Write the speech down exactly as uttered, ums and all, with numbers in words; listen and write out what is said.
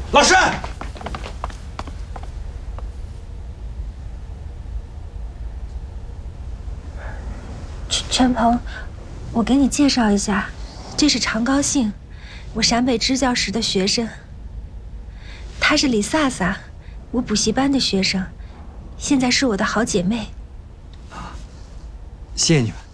老师， 全全鹏，我给你介绍一下，这是常高兴，我陕北支教时的学生。她是李飒飒，我补习班的学生，现在是我的好姐妹。 谢谢你们。